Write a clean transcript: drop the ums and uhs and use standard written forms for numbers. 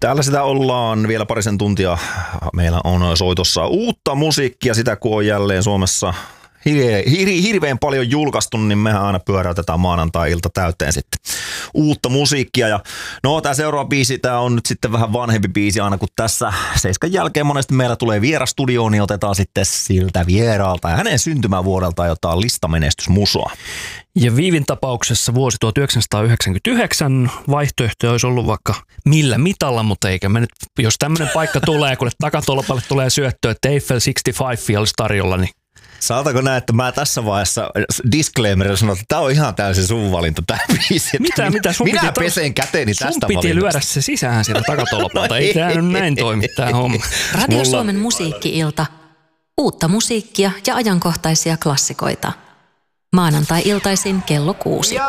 Täällä sitä ollaan vielä parisen tuntia. Meillä on soitossa uutta musiikkia, sitä kun on jälleen Suomessa hirveän paljon julkaistu, niin mehän aina pyöräytetään maanantai-ilta täyteen sitten uutta musiikkia. Ja no, tämä seuraava biisi, tämä on nyt sitten vähän vanhempi biisi, aina kun tässä 7 jälkeen monesti meillä tulee vieras studioon, niin otetaan sitten siltä vieraalta ja hänen syntymävuodeltaan jotain listamenestysmusoa. Ja Viivin tapauksessa vuosi 1999 vaihtoehto olisi ollut vaikka millä mitalla, mutta eikä me nyt, jos tämmöinen paikka tulee, kun takatolpalle tulee syöttöä, että Eiffel 65 olisi tarjolla, niin saatako näin, että mä tässä vaiheessa disclaimerilla sanon, että tää on ihan täysin sun valinta tää biisi. Mitä? Minä pesen käteeni tästä valinnasta. Sun piti lyödä se sisään sieltä takatolpalta. Ei tää nyt näin toimi tää homma. Radio Suomen musiikki-ilta. Uutta musiikkia ja ajankohtaisia klassikoita. Maanantai-iltaisin kello 6.